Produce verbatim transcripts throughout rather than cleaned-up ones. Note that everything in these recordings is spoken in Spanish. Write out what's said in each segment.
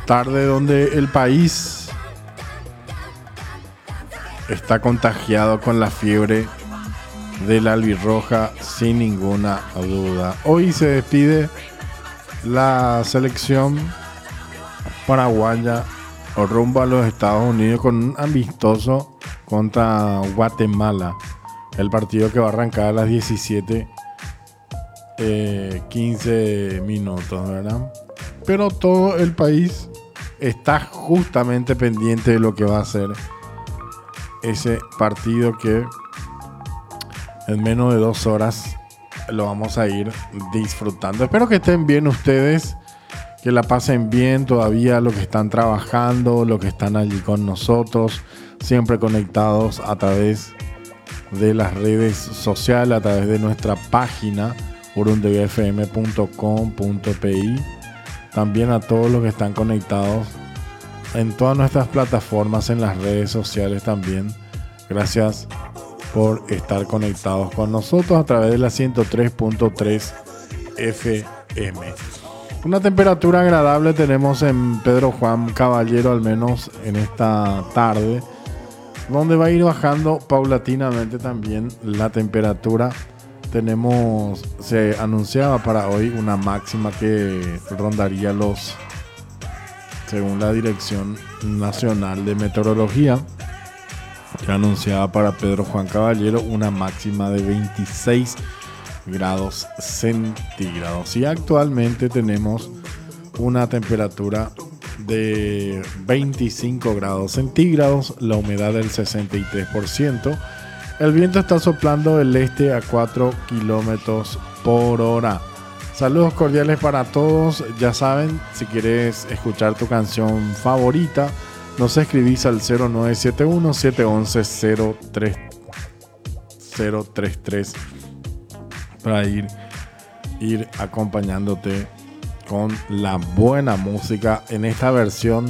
Tarde donde el país está contagiado con la fiebre de la albirroja sin ninguna duda. Hoy se despide la selección paraguaya rumbo a los Estados Unidos con un amistoso contra Guatemala. El partido que va a arrancar a las diecisiete quince minutos, ¿verdad? Pero todo el país está justamente pendiente de lo que va a ser ese partido que en menos de dos horas lo vamos a ir disfrutando. Espero que estén bien ustedes, que la pasen bien todavía, los que están trabajando, los que están allí con nosotros, siempre conectados a través de las redes sociales, a través de nuestra página urundevi f m punto com punto p i. También a todos los que están conectados en todas nuestras plataformas, en las redes sociales también. Gracias por estar conectados con nosotros a través de la ciento tres punto tres F M. Una temperatura agradable tenemos en Pedro Juan Caballero, al menos en esta tarde, donde va a ir bajando paulatinamente también la temperatura. Tenemos, se anunciaba para hoy una máxima que rondaría los, según la Dirección Nacional de Meteorología, que anunciaba para Pedro Juan Caballero una máxima de veintiséis grados centígrados. Y actualmente tenemos una temperatura de veinticinco grados centígrados, la humedad del sesenta y tres por ciento. El viento está soplando del este a cuatro kilómetros por hora. Saludos cordiales para todos. Ya saben, si quieres escuchar tu canción favorita, nos escribís al cero nueve siete uno, siete uno uno, cero tres tres para ir, ir acompañándote con la buena música en esta versión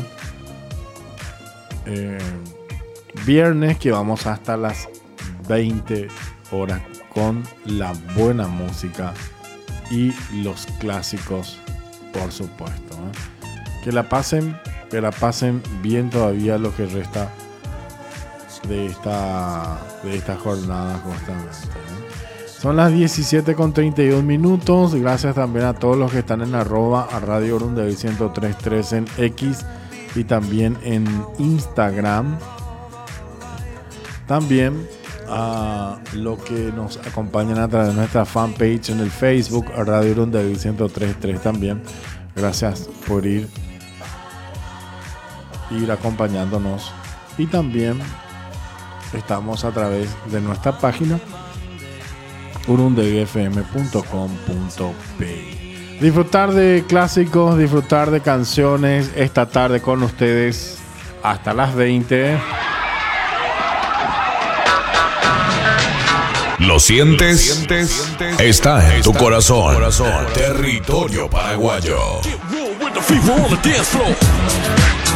eh, viernes, que vamos hasta las veinte horas con la buena música y los clásicos, por supuesto, ¿eh? Que la pasen, que la pasen bien todavía lo que resta de esta, de esta jornada justamente, ¿eh? Son las diecisiete con treinta y dos minutos. Gracias también a todos los que están en arroba a Radio Urundevi ciento tres punto tres en X y también en Instagram. También a los que nos acompañan a través de nuestra fanpage en el Facebook, a Radio Urundevi ciento tres punto tres también. Gracias por ir, ir acompañándonos. Y también estamos a través de nuestra página urundevi f m punto com punto p i. Disfrutar de clásicos, disfrutar de canciones esta tarde con ustedes hasta las veinte. ¿Lo sientes? Está en tu corazón. Territorio paraguayo.